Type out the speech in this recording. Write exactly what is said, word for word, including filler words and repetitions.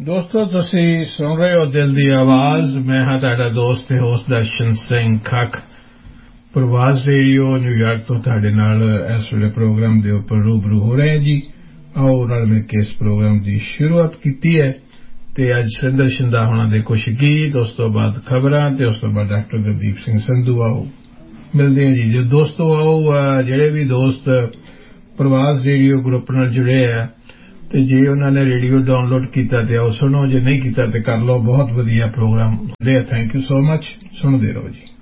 ਦੋਸਤੋ ਤੁਸੀਂ ਸੁਣ ਰਹੇ ਹੋ ਦਿਲ ਦੀ ਆਵਾਜ਼ ਮੈਂ ਹਾਂ ਤੁਹਾਡਾ ਦੋਸਤ ਤੇ ਹੋਸਟ ਦਰਸ਼ਨ ਸਿੰਘ ਖੱਖ ਪ੍ਰਵਾਸ ਰੇਡੀਓ ਨਿਊਯਾਰਕ ਤੋਂ ਤੁਹਾਡੇ ਨਾਲ ਇਸ ਵੇਲੇ ਪ੍ਰੋਗਰਾਮ ਦੇ ਉੱਪਰ ਰੂਬਰੂ ਹੋ ਰਹੇ ਹਾਂ ਜੀ ਆਓ ਨਾਲ ਮਿਲ ਕੇ ਇਸ ਪ੍ਰੋਗਰਾਮ ਦੀ ਸ਼ੁਰੂਆਤ ਕੀਤੀ ਹੈ ਤੇ ਅੱਜ ਸਿੰਦਰ ਸ਼ਿੰਦਾ ਹੋਣਾ ਦੇ ਕੁਝ ਗੀਤ ਉਸ ਤੋਂ ਬਾਅਦ ਖਬਰਾਂ ਤੇ ਉਸ ਤੋਂ ਬਾਅਦ ਡਾਕਟਰ ਗੁਰਦੀਪ ਸਿੰਘ ਸੰਧੂ ਆਓ ਮਿਲਦੇ ਹਾਂ ਜੀ ਜੋ ਦੋਸਤੋ ਆਓ ਜਿਹੜੇ ਵੀ ਦੋਸਤ ਪ੍ਰਵਾਸ ਰੇਡੀਓ ਗਰੁੱਪ ਨਾਲ ਜੁੜੇ ਆ ਤੇ ਜੇ ਉਹਨਾਂ ਨੇ ਰੇਡੀਓ ਡਾਊਨਲੋਡ ਕੀਤਾ ਤੇ ਉਹ ਸੁਣੋ ਜੇ ਨਹੀਂ ਕੀਤਾ ਤੇ ਕਰ ਲਓ ਬਹੁਤ ਵਧੀਆ ਪ੍ਰੋਗਰਾਮ ਹੁੰਦੇ ਆ ਥੈਂਕ ਯੂ ਸੋ ਮਚ ਸੁਣਦੇ ਰਹੋ ਜੀ